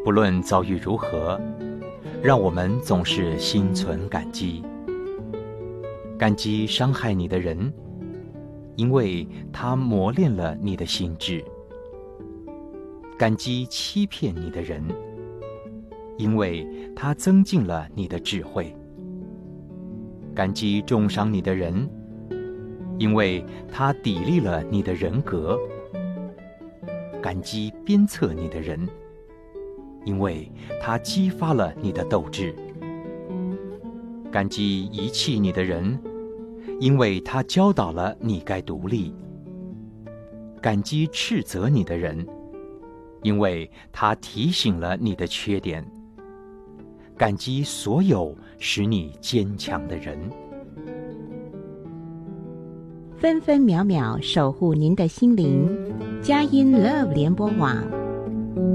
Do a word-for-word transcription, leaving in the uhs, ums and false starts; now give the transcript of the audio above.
不论遭遇如何，让我们总是心存感激。感激伤害你的人，因为他磨练了你的心智；感激欺骗你的人，因为他增进了你的智慧；感激重伤你的人，因为他砥砺了你的人格；感激鞭策你的人，因为他激发了你的斗志；感激遗弃你的人，因为他教导了你该独立；感激斥责你的人，因为他提醒了你的缺点；感激所有使你坚强的人。 分分秒秒守护您的心灵，佳音 Love 联播网